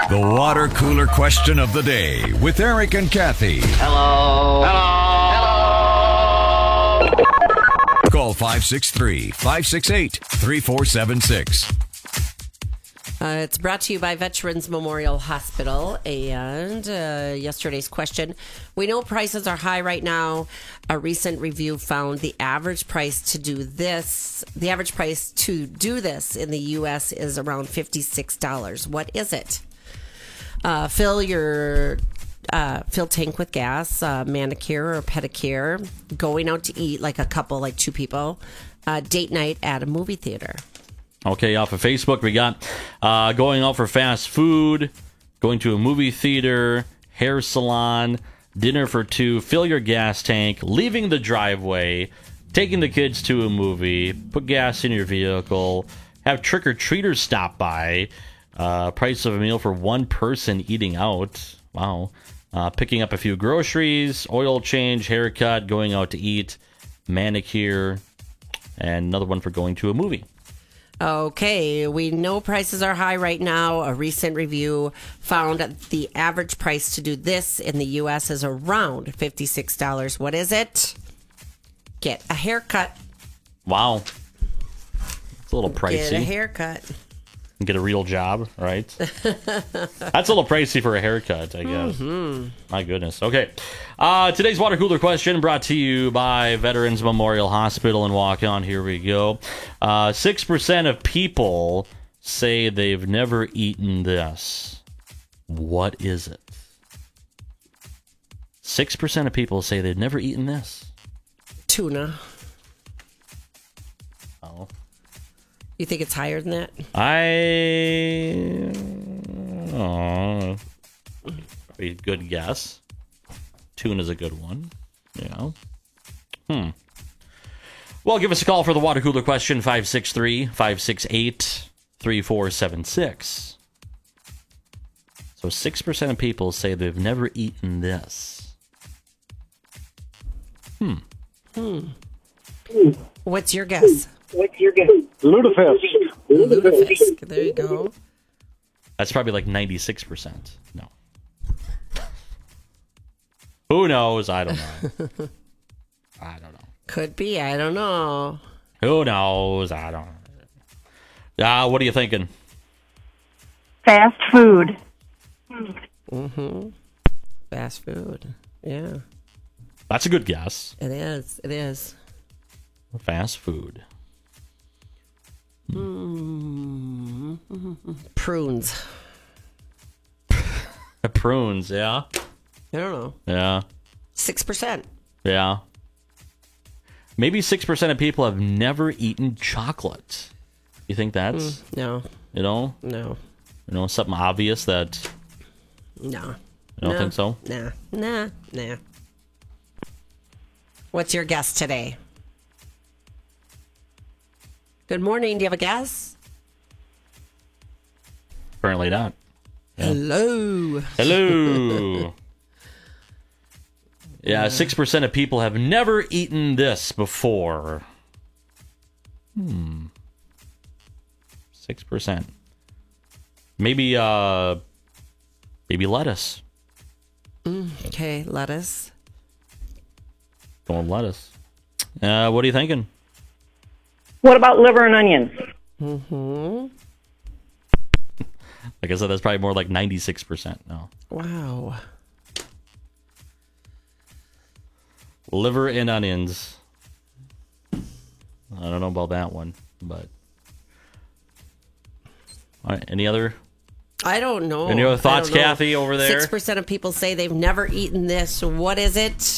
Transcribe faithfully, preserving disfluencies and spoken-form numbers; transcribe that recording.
The water cooler question of the day with Eric and Kathy. Hello. Hello. Hello. Call five six three, five six eight, three four seven six. Uh, it's brought to you by Veterans Memorial Hospital. And uh, yesterday's question, we know prices are high right now. A recent review found the average price to do this, the average price to do this in the U S is around fifty-six dollars. What is it? Uh, fill your uh, fill tank with gas, uh, manicure or pedicure, going out to eat like a couple, like two people, uh, date night at a movie theater. Okay, off of Facebook, we got uh, going out for fast food, going to a movie theater, hair salon, dinner for two, fill your gas tank, leaving the driveway, taking the kids to a movie, put gas in your vehicle, have trick-or-treaters stop by, uh, price of a meal for one person eating out, wow, uh, picking up a few groceries, oil change, haircut, going out to eat, manicure, and another one for going to a movie. Okay, we know prices are high right now. A recent review found the average price to do this in the U S is around fifty-six dollars. What is it? Get a haircut. Wow. It's a little pricey. Get a haircut. Get a real job, right? That's a little pricey for a haircut, I guess. Mm-hmm. My goodness. Okay. Uh, today's water cooler question brought to you by Veterans Memorial Hospital in Walk-On. Here we go. Uh, six percent of people say they've never eaten this. What is it? six percent of people say they've never eaten this. Tuna. Oh. You think it's higher than that? I... Oh, a good guess. Tuna's a good one. Yeah. Hmm. Well, give us a call for the water cooler question, five six three, five six eight, three four seven six. So six percent of people say they've never eaten this. Hmm. Hmm. What's your guess? What's your guess? Lutefisk. Lutefisk. There you go. That's probably like ninety-six percent. No. Who knows? I don't know. I don't know. Could be. I don't know. Who knows? I don't know. Uh, what are you thinking? Fast food. Mm-hmm. Fast food. Yeah. That's a good guess. It is. It is. Fast food. Mm-hmm. Prunes. Prunes, yeah. I don't know. Yeah. Six percent. Yeah. Maybe six percent of people have never eaten chocolate. You think that's... Mm, no. You know? No. You know, something obvious that... No. You don't no. think so? Nah. Nah. Nah. What's your guess today? Good morning. Do you have a guess? Apparently not. Yeah. Hello. Hello. Yeah, six percent of people have never eaten this before. Hmm. six percent. Maybe, uh, maybe lettuce. Mm, okay, lettuce. Going lettuce. Uh, what are you thinking? What about liver and onions? Mm-hmm. Like I said, that's probably more like ninety-six percent. No. Wow. Liver and onions. I don't know about that one, but... All right, any other... I don't know. Any other thoughts, I don't know. Kathy, over there? six percent of people say they've never eaten this. What is it?